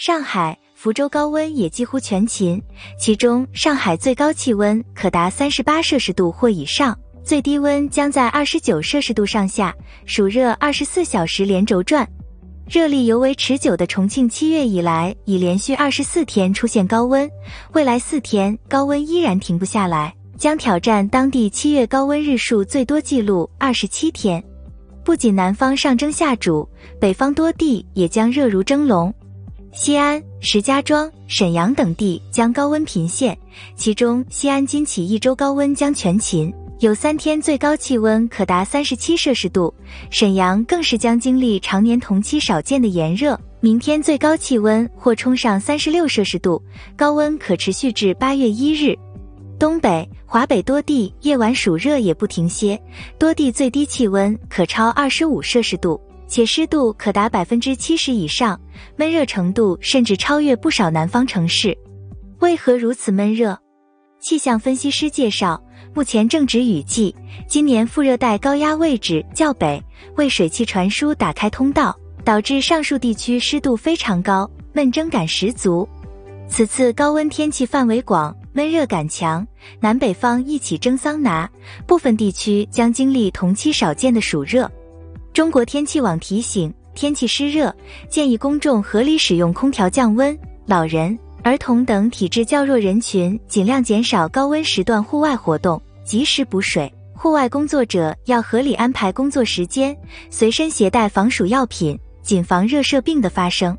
上海、福州高温也几乎全勤，其中上海最高气温可达38摄氏度或以上，最低温将在29摄氏度上下，暑热24小时连轴转。热力尤为持久的重庆7月以来已连续24天出现高温，未来4天高温依然停不下来，将挑战当地7月高温日数最多纪录27天。不仅南方上蒸下煮，北方多地也将热如蒸笼。西安、石家庄、沈阳等地将高温频现，其中西安今起1周高温将全勤，有3天最高气温可达37摄氏度，沈阳更是将经历常年同期少见的炎热，明天最高气温或冲上36摄氏度，高温可持续至8月1日。东北、华北多地夜晚暑热也不停歇，多地最低气温可超25摄氏度，且湿度可达70%以上，闷热程度甚至超越不少南方城市。为何如此闷热？气象分析师介绍，目前正值雨季，今年副热带高压位置较北，为水汽传输打开通道，导致上述地区湿度非常高，闷蒸感十足。此次高温天气范围广，闷热感强，南北方一起蒸桑拿，部分地区将经历同期少见的暑热。中国天气网提醒，天气湿热，建议公众合理使用空调降温，老人、儿童等体质较弱人群尽量减少高温时段户外活动，及时补水。户外工作者要合理安排工作时间，随身携带防暑药品，谨防热射病的发生。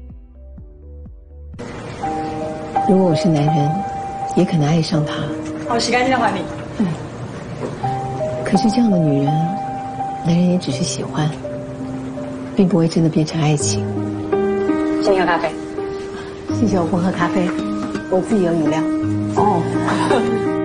如果我是男人，也可能爱上她。 好，洗干净的还你。 可是这样的女人，男人也只是喜欢，并不会真的变成爱情。 请你喝咖啡。 谢谢，我不喝咖啡，我自己有饮料。 哦。